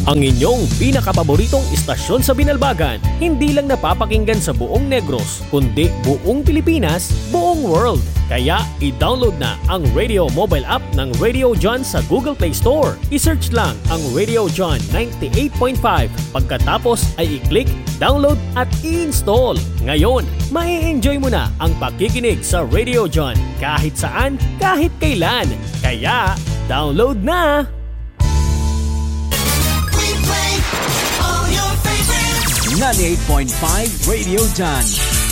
Ang inyong pinakapaboritong istasyon sa Binalbagan, hindi lang napapakinggan sa buong Negros, kundi buong Pilipinas, buong world. Kaya i-download na ang Radio Mobile app ng Radio John sa Google Play Store. I-search lang ang Radio John 98.5. Pagkatapos ay i-click, download at i-install. Ngayon, mai-enjoy mo na ang pakikinig sa Radio John kahit saan, kahit kailan. Kaya, download na! 98.5 Radio John.